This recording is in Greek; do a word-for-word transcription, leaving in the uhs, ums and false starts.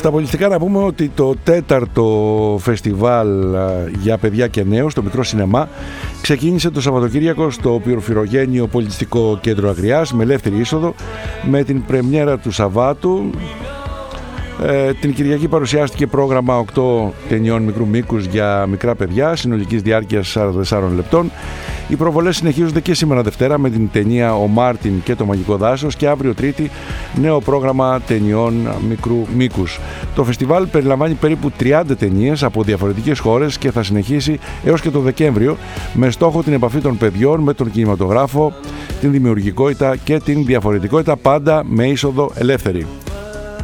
Στα πολιτικά να πούμε ότι το τέταρτο φεστιβάλ για παιδιά και νέους, το Μικρό Σινεμά, ξεκίνησε το Σαββατοκύριακο στο Πυροφυρογένειο Πολιτιστικό Κέντρο Αγριάς με ελεύθερη είσοδο, με την πρεμιέρα του Σαββάτου. Ε, την Κυριακή παρουσιάστηκε πρόγραμμα οκτώ ταινιών μικρού μήκους για μικρά παιδιά, συνολικής διάρκειας σαράντα τεσσάρων λεπτών. Οι προβολές συνεχίζονται και σήμερα Δευτέρα με την ταινία «Ο Μάρτιν και το Μαγικό Δάσος» και αύριο Τρίτη νέο πρόγραμμα ταινιών μικρού μήκους. Το φεστιβάλ περιλαμβάνει περίπου τριάντα ταινίες από διαφορετικές χώρες και θα συνεχίσει έως και το Δεκέμβριο, με στόχο την επαφή των παιδιών με τον κινηματογράφο, την δημιουργικότητα και την διαφορετικότητα, πάντα με είσοδο ελεύθερη.